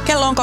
Kello on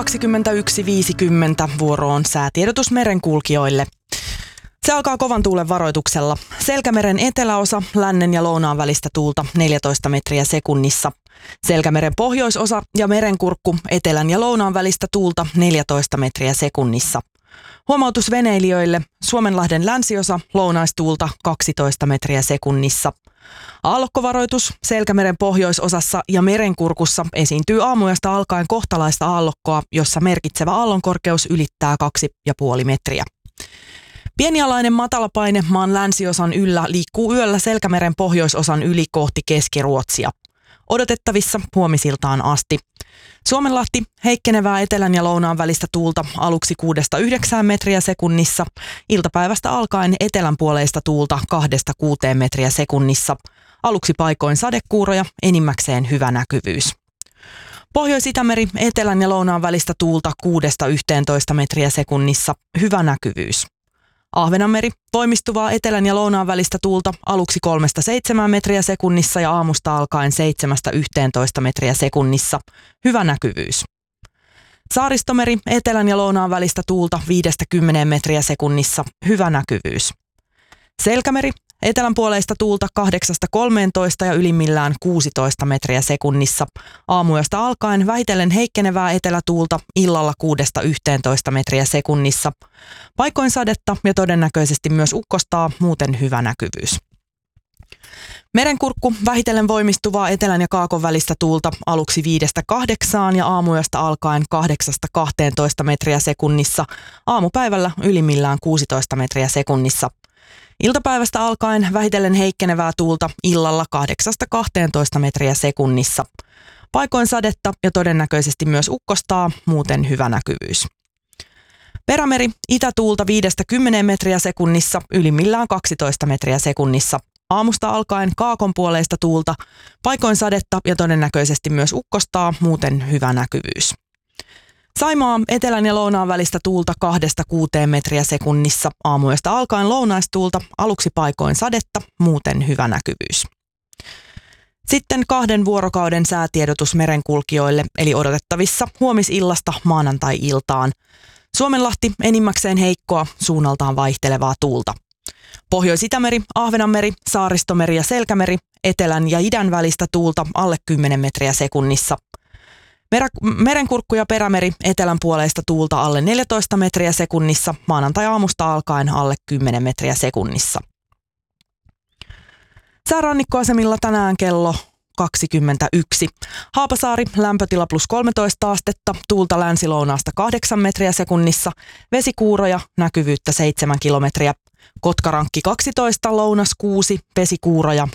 21.50, vuoro on säätiedotus merenkulkijoille. Se alkaa kovan tuulen varoituksella. Selkämeren eteläosa, lännen ja lounaan välistä tuulta 14 metriä sekunnissa. Selkämeren pohjoisosa ja merenkurkku, etelän ja lounaan välistä tuulta 14 metriä sekunnissa. Huomautus veneilijöille, Suomenlahden länsiosa, lounaistuulta 12 metriä sekunnissa. Aallokkovaroitus, Selkämeren pohjoisosassa ja merenkurkussa esiintyy aamuyöstä alkaen kohtalaista aallokkoa, jossa merkitsevä aallonkorkeus ylittää 2,5 metriä. Pienialainen matalapaine maan länsiosan yllä liikkuu yöllä Selkämeren pohjoisosan yli kohti Keski-Ruotsia. Odotettavissa huomisiltaan asti. Suomenlahti, heikkenevää etelän ja lounaan välistä tuulta aluksi 6-9 metriä sekunnissa. Iltapäivästä alkaen etelänpuoleista tuulta 2-6 metriä sekunnissa. Aluksi paikoin sadekuuroja, enimmäkseen hyvä näkyvyys. Pohjois-Itämeri, etelän ja lounaan välistä tuulta 6-11 metriä sekunnissa, hyvä näkyvyys. Ahvenanmeri, voimistuvaa etelän ja lounaan välistä tuulta aluksi 3-7 metriä sekunnissa ja aamusta alkaen 7-11 metriä sekunnissa, hyvä näkyvyys. Saaristomeri, etelän ja lounaan välistä tuulta 5-10 metriä sekunnissa, hyvä näkyvyys. Selkämeri, etelänpuoleista tuulta 8-13 ja ylimmillään 16 metriä sekunnissa. Aamuyöstä alkaen vähitellen heikkenevää etelätuulta illalla 6-11 metriä sekunnissa. Paikoin sadetta ja todennäköisesti myös ukkostaa, muuten hyvä näkyvyys. Merenkurkku, vähitellen voimistuvaa etelän ja kaakon välistä tuulta aluksi 5-8 ja aamuyöstä alkaen 8-12 metriä sekunnissa. Aamupäivällä ylimmillään 16 metriä sekunnissa. Iltapäivästä alkaen vähitellen heikkenevää tuulta illalla 8-12 metriä sekunnissa. Paikoin sadetta ja todennäköisesti myös ukkostaa, muuten hyvä näkyvyys. Perämeri, itätuulta 5-10 metriä sekunnissa, ylimmillään 12 metriä sekunnissa. Aamusta alkaen kaakonpuoleista tuulta, paikoin sadetta ja todennäköisesti myös ukkostaa, muuten hyvä näkyvyys. Saimaa, etelän ja lounaan välistä tuulta 2-6 metriä sekunnissa, aamuyöstä alkaen lounaistuulta, aluksi paikoin sadetta, muuten hyvä näkyvyys. Sitten 2 vuorokauden säätiedotus merenkulkijoille, eli odotettavissa huomisillasta maanantai-iltaan. Suomenlahti, enimmäkseen heikkoa, suunnaltaan vaihtelevaa tuulta. Pohjois-Itämeri, Ahvenanmeri, Saaristomeri ja Selkämeri, etelän ja idän välistä tuulta alle 10 metriä sekunnissa. Merenkurkku ja perämeri, etelän puoleista tuulta alle 14 metriä sekunnissa, maanantai-aamusta alkaen alle 10 metriä sekunnissa. Säärannikkoasemilla tänään kello 21. Haapasaari, lämpötila plus 13 astetta, tuulta länsi-lounaasta 8 metriä sekunnissa, vesikuuroja, näkyvyyttä 7 kilometriä. Kotkarankki 12, lounas 6, vesikuuroja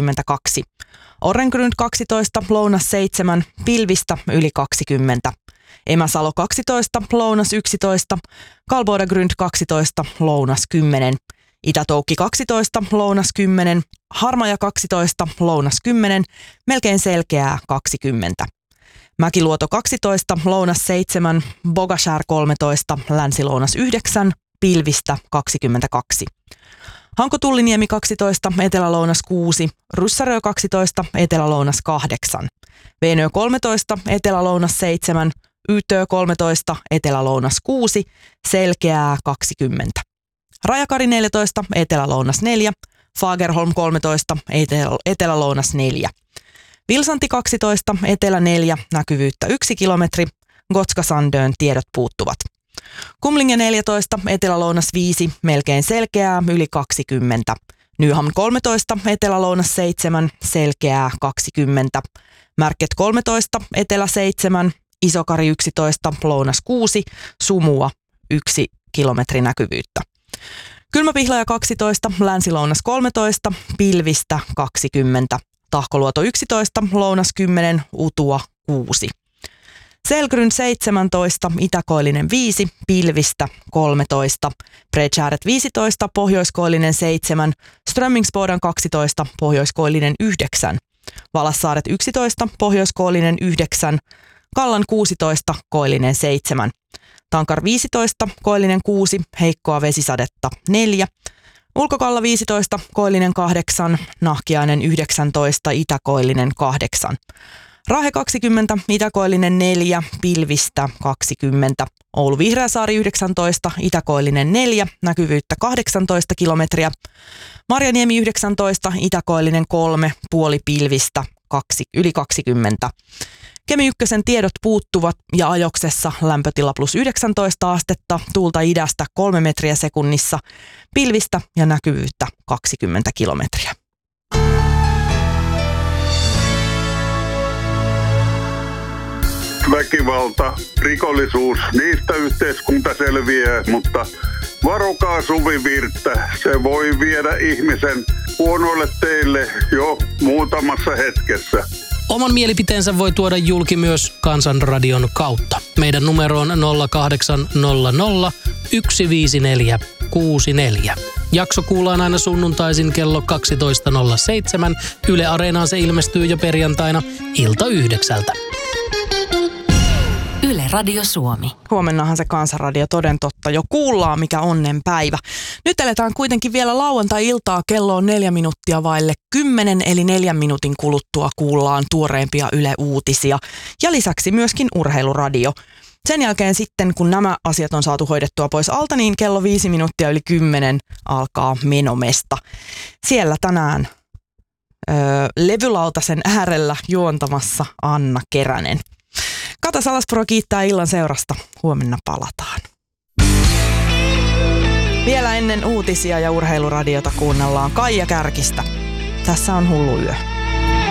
22. Orrengrund 12, lounas 7, pilvistä yli 20. Emäsalo 12, lounas 11, Kalbodagrund 12, lounas 10. Itätoukki 12, lounas 10, Harmaja 12, lounas 10, melkein selkeää 20. Mäkiluoto 12, lounas 7, Bogashär 13, länsi-lounas 9, pilvistä 22. Hanko-Tulliniemi 12, etelä-lounas 6, Ryssärö 12, etelä-lounas 8. Veenö 13, etelä-lounas 7, Ytö 13, etelä-lounas 6, selkeää 20. Rajakari 14, etelä-lounas 4, Fagerholm 13, etelä-lounas 4. Vilsanti 12, etelä 4, näkyvyyttä 1 kilometri, Gotska-Sandön tiedot puuttuvat. Kumlinge 14, etelä-lounas 5, melkein selkeää, yli 20. Nyhamn 13, etelä-lounas 7, selkeää 20. Märket 13, etelä 7, Isokari 11, lounas 6, sumua 1 kilometri näkyvyyttä. Kylmäpihlaja 12, länsi-lounas 13, pilvistä 20. Tahkoluoto 11, lounas 10, utua 6. Selgryn 17, itäkoillinen 5, pilvistä 13. Bredshäret 15, pohjoiskoillinen 7, Strömmingsboden 12, pohjoiskoillinen 9. Valassaaret 11, pohjoiskoillinen 9, Kallan 16, koillinen 7. Tankar 15, koillinen 6, heikkoa vesisadetta 4. Ulkokalla 15, koillinen 8, Nahkiainen 19, itäkoillinen 8. Rahe 20, Itäkoillinen 4, pilvistä 20. Oulu Vihreäsaari 19, Itäkoillinen 4, näkyvyyttä 18 kilometriä. Marjaniemi 19, Itäkoillinen 3, puoli pilvistä yli 20. Kemi ykkösen tiedot puuttuvat ja ajoksessa lämpötila plus 19 astetta, tuulta idästä 3 metriä sekunnissa, pilvistä ja näkyvyyttä 20 kilometriä. Väkivalta, rikollisuus, niistä yhteiskunta selviää, mutta varokaa suvivirttä. Se voi viedä ihmisen huonoille teille jo muutamassa hetkessä. Oman mielipiteensä voi tuoda julki myös Kansanradion kautta. Meidän numero on 0800 154 64. Jakso kuullaan aina sunnuntaisin kello 12.07. Yle Areenaan se ilmestyy jo perjantaina ilta 9. Yle Radio Suomi. Huomennahan se Kansanradio toden totta jo kuullaan, mikä onnen päivä. Nyt eletään kuitenkin vielä lauantai-iltaa, kello on 4 minuuttia vaille 10, eli 4 minuutin kuluttua kuullaan tuoreimpia Yle-uutisia. Ja lisäksi myöskin Urheiluradio. Sen jälkeen sitten, kun nämä asiat on saatu hoidettua pois alta, niin kello 5 minuuttia yli 10 alkaa Menomesta. Siellä tänään levylautasen äärellä juontamassa Anna Keränen. Kata Salaspuro kiittää illan seurasta. Huomenna palataan. Vielä ennen uutisia ja Urheiluradiota kuunnellaan Kaija Kärkistä. Tässä on Hullu yö.